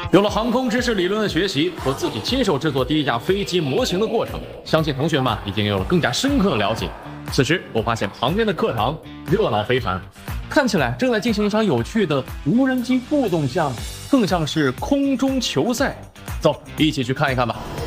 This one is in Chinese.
有了航空知识理论的学习和自己亲手制作第一架飞机模型的过程，相信同学们已经有了更加深刻的了解。此时，我发现旁边的课堂热闹非凡，看起来正在进行一场有趣的无人机互动项，更像是空中球赛。走，一起去看一看吧。